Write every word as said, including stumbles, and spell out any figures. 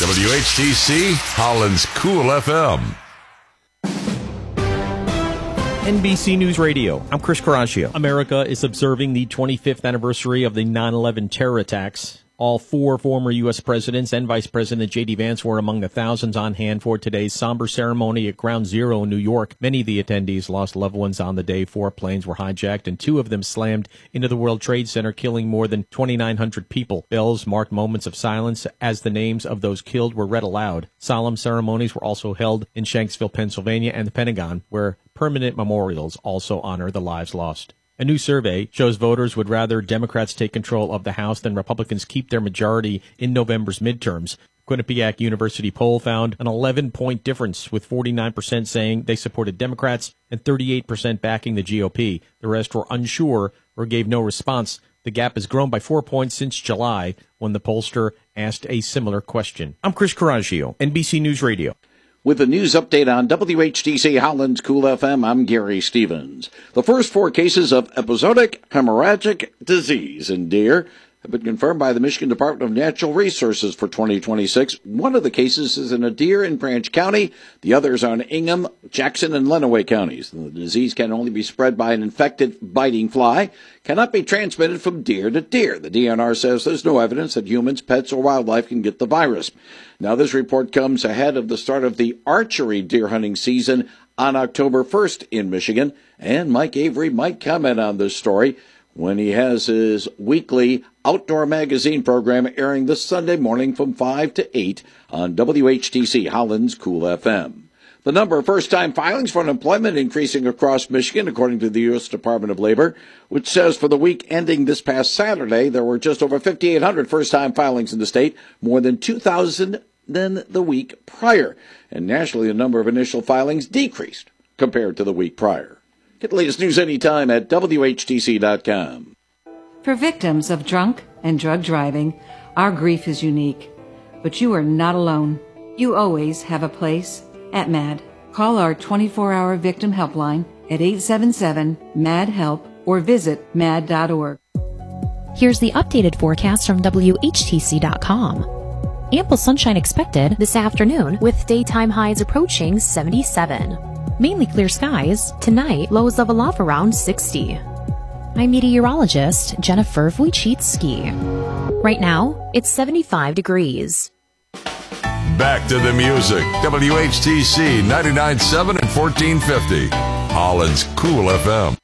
W H T C, Holland's Cool F M. N B C News Radio. I'm Chris Caraccio. America is observing the twenty-fifth anniversary of the nine eleven terror attacks. All four former U S presidents and Vice President J D. Vance were among the thousands on hand for today's somber ceremony at Ground Zero in New York. Many of the attendees lost loved ones on the day. Four planes were hijacked, and two of them slammed into the World Trade Center, killing more than twenty-nine hundred people. Bells marked moments of silence as the names of those killed were read aloud. Solemn ceremonies were also held in Shanksville, Pennsylvania, and the Pentagon, where permanent memorials also honor the lives lost. A new survey shows voters would rather Democrats take control of the House than Republicans keep their majority in November's midterms. Quinnipiac University poll found an eleven-point difference, with forty-nine percent saying they supported Democrats and thirty-eight percent backing the G O P. The rest were unsure or gave no response. The gap has grown by four points since July, when the pollster asked a similar question. I'm Chris Caraccio, N B C News Radio. With a news update on W H T C Holland's Cool F M, I'm Gary Stevens. The first four cases of episodic hemorrhagic disease in deer have been confirmed by the Michigan Department of Natural Resources for twenty twenty-six. One of the cases is in a deer in Branch County. The others are in Ingham, Jackson, and Lenawee counties. The disease can only be spread by an infected biting fly, cannot be transmitted from deer to deer. The D N R says there's no evidence that humans, pets, or wildlife can get the virus. Now, this report comes ahead of the start of the archery deer hunting season on October first in Michigan, and Mike Avery might comment on this story when he has his weekly outdoor magazine program airing this Sunday morning from five to eight on W H T C Holland's Cool F M. The number of first-time filings for unemployment increasing across Michigan, according to the U S Department of Labor, which says for the week ending this past Saturday, there were just over fifty-eight hundred first-time filings in the state, more than two thousand than the week prior. And nationally, the number of initial filings decreased compared to the week prior. Get the latest news anytime at W H T C dot com. For victims of drunk and drug driving, our grief is unique. But you are not alone. You always have a place at MAD. Call our twenty-four hour victim helpline at eight seven seven, M A D, HELP or visit mad dot org. Here's the updated forecast from W H T C dot com. Ample sunshine expected this afternoon, with daytime highs approaching seventy-seven. Mainly clear skies. Tonight, lows level off around sixty. I'm meteorologist Jennifer Wojcicki. Right now, it's seventy-five degrees. Back to the music. W H T C ninety-nine point seven and fourteen fifty. Holland's Cool F M.